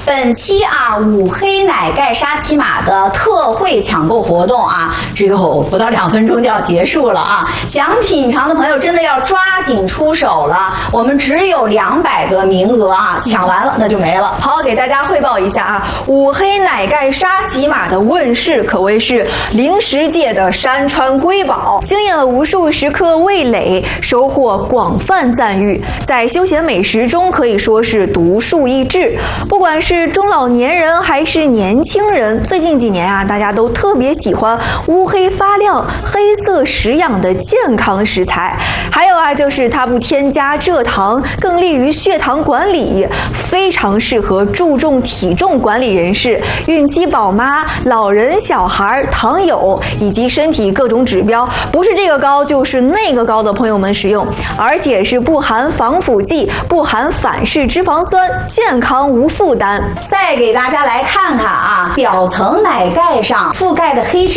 本期五黑奶盖沙琪玛的特惠抢购活动只有不到2分钟就要结束了想品尝的朋友真的要抓紧出手了，我们只有200个名额抢完了那就没了。 好，给大家汇报一下五黑奶盖沙琪玛的问世可谓是零食界的山川瑰宝，惊艳了无数食客味蕾，收获广泛赞誉，在休闲美食中可以说是独树一帜。不管是中老年人还是年轻人，最近几年大家都特别喜欢乌黑发亮、黑色食养的健康食材。还有就是它不添加蔗糖，更利于血糖管理，非常适合注重体重管理人士、孕期宝妈、老人、小孩、糖友以及身体各种指标不是这个高就是那个高的朋友们食用，而且是不含防腐剂、不含反式脂肪酸，健康无负担。 再给大家来看看表层奶盖上覆盖的黑质